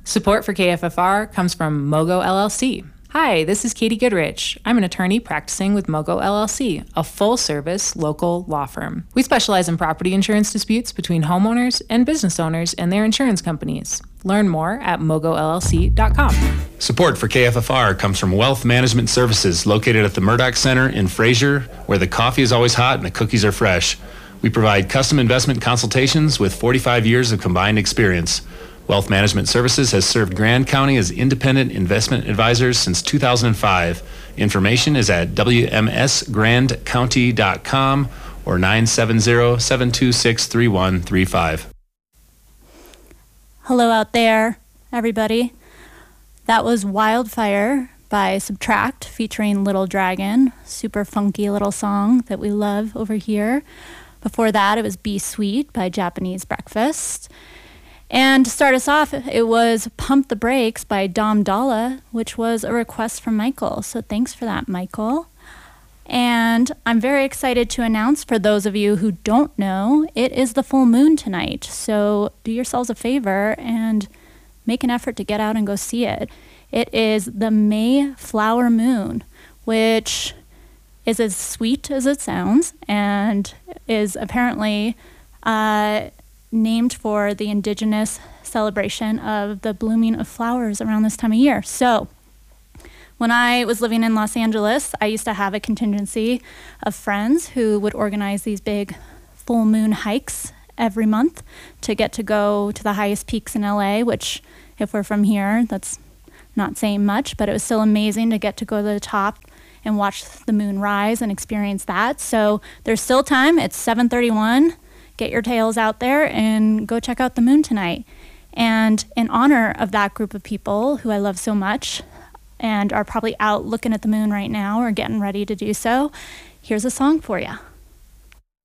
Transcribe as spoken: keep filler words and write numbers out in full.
Support for K F F R comes from Mogo L L C. Hi, this is Katie Goodrich. I'm an attorney practicing with Mogo L L C, a full-service local law firm. We specialize in property insurance disputes between homeowners and business owners and their insurance companies. Learn more at mogo l l c dot com. Support for K F F R comes from Wealth Management Services, located at the Murdoch Center in Fraser, where the coffee is always hot and the cookies are fresh. We provide custom investment consultations with forty-five years of combined experience. Wealth Management Services has served Grand County as independent investment advisors since two thousand five. Information is at w m s grand county dot com or nine seven zero, seven two six, three one three five. Hello out there, everybody. That was Wildfire by Subtract featuring Little Dragon. Super funky little song that we love over here. Before that, it was Be Sweet by Japanese Breakfast. And to start us off, it was Pump the Brakes by Dom Dalla, which was a request from Michael. So thanks for that, Michael. And I'm very excited to announce, for those of you who don't know, it is the full moon tonight. So do yourselves a favor and make an effort to get out and go see it. It is the May flower moon, which is as sweet as it sounds and is apparently uh, named for the indigenous celebration of the blooming of flowers around this time of year. So when I was living in Los Angeles, I used to have a contingency of friends who would organize these big full moon hikes every month to get to go to the highest peaks in L A, which if we're from here, that's not saying much, but it was still amazing to get to go to the top and watch the moon rise and experience that. So there's still time. It's seven thirty-one. Get your tails out there and go check out the moon tonight. And in honor of that group of people who I love so much and are probably out looking at the moon right now or getting ready to do so, here's a song for you.